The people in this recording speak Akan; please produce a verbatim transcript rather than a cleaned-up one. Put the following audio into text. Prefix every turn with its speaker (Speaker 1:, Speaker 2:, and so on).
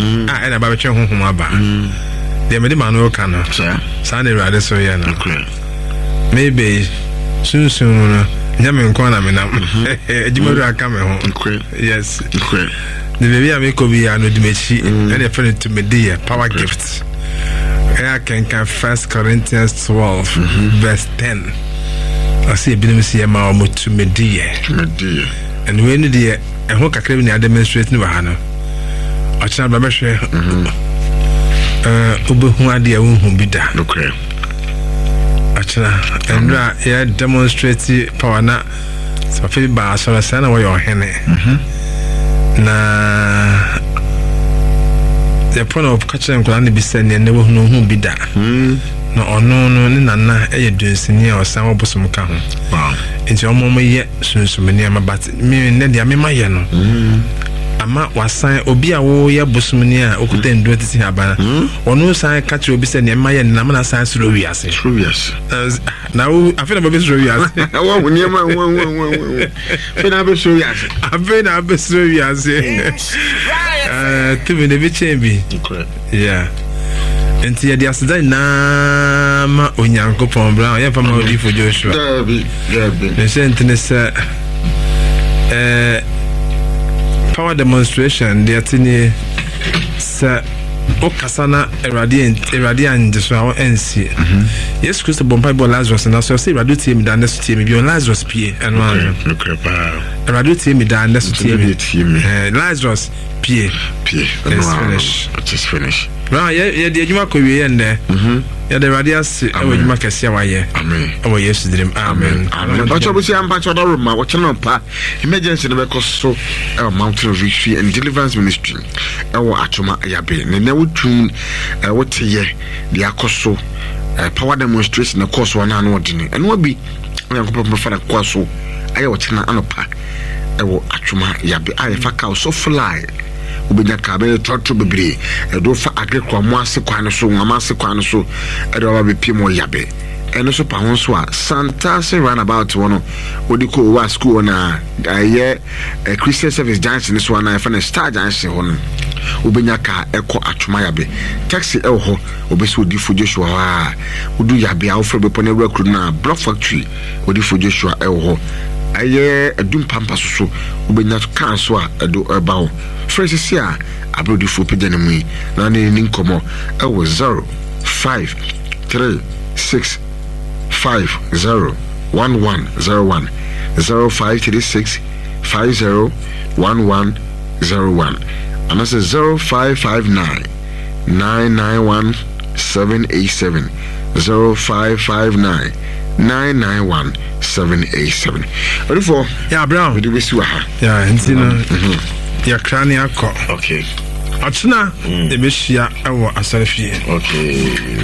Speaker 1: ah and about your home about the Mediman will can Sunday rather so yeah maybe soon soon Yamin Kwana Mina Jimura come home yes the baby I make Kobe and Dimechi and a friend to Medea power gifts I can can First Corinthians twelve verse ten I see a bit of see a mama to Medea and when the and who can claim the demonstration of Hannah I shall be sure uh Ubuhuadia won't be done okay Achana and yeah demonstrate power na so feel ba so sana wa your hene na the point of catching ko na be send and never no hu bi da na ono no ne nana e yedunsinia o san obosom ka ho wow enti omo mo ye sunsumni ama but me ne dia me maye no ama wasan obi a wo ye bosomni a okuta ndu titi habana ono san catch obi se ne maye na na san sro wiase sro wiase na wo afena be sro wiase wo wo ne ma wo wo wo fena be sro wiase afena be sro wiase eh tumi ne bi chembi yeah enti ya dia sedai na ma onyankopon bra ya fa ma odi fo Joshua dabi dabi ne sente ne se eh power demonstration de atini sa okasana eradi eradi anje so awo ensi yes Christ bompa bo Lazarus na so say eradi team da next team bi on Lazarus pie eno an okay pa eradi team da next team eh Lazarus pie pie eno finish it's finish na ye de adwuma ko wie ende mhm ya de radius e adwuma kese waye amen e wo Yesu dirim amen amen bacho bo si amba cho do roma wo cheno pa emergency no be koso e mountain retreat and deliverance ministry e wo atoma yabe ne ne wotun e wote de akoso power demonstration na course wana na odini eno obi yankopɔ mfa kwaso aye wo chena anopa e wo atoma yabe aye fa ka so fly ubenya kabe trotro bebre edo fa agrikwa mo ase kwan so ngama ase kwan so edo ba be pimo yabe eno so pa ho so a Santa se run about one odi ko wa school na aye Christian Service Junction so na fa na Star Junction ho no ubenya ka eko atwoma yabe taxi e ho obeso odi fo Joshua ha udu yabe a ofre be pone rekru na block factory odi fo Joshua e ho aye adum pampa so ubenya kan so a edo eba ho Francis ya abrodi fo pejana mu na ne ni nkomo e wo zero five three six five zero one one zero one zero five three six five zero one one zero one and that's zero five five nine nine nine one seven eight seven zero five five nine nine nine one seven eight seven. Therefore, yeah, Brown, we do we see ha. Yeah, Entina. Ya krani akọ. Okay. Atuna, mm. Ebeshia ewo asarefie. Okay.